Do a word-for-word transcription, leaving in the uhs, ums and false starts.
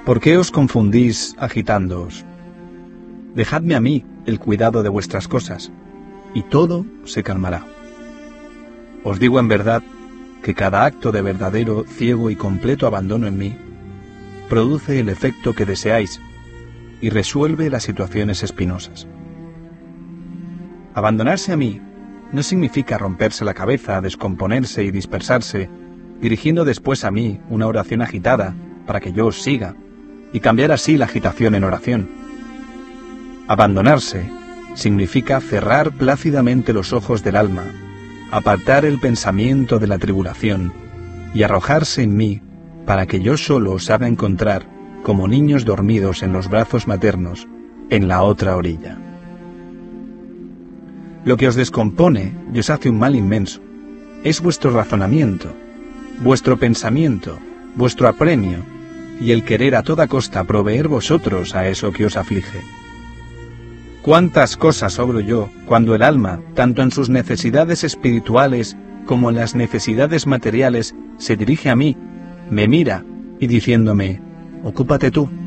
¿Por qué os confundís agitándoos? Dejadme a mí el cuidado de vuestras cosas, y todo se calmará. Os digo en verdad que cada acto de verdadero, ciego y completo abandono en mí produce el efecto que deseáis y resuelve las situaciones espinosas. Abandonarse a mí no significa romperse la cabeza, descomponerse y dispersarse, dirigiendo después a mí una oración agitada para que yo os siga y cambiar así la agitación en oración. Abandonarse significa cerrar plácidamente los ojos del alma, apartar el pensamiento de la tribulación y arrojarse en mí para que yo solo os haga encontrar como niños dormidos en los brazos maternos en la otra orilla. Lo que os descompone y os hace un mal inmenso es vuestro razonamiento, vuestro pensamiento, vuestro apremio y el querer a toda costa proveer vosotros a eso que os aflige. ¿Cuántas cosas obro yo cuando el alma, tanto en sus necesidades espirituales como en las necesidades materiales, se dirige a mí, me mira y diciéndome, ocúpate tú?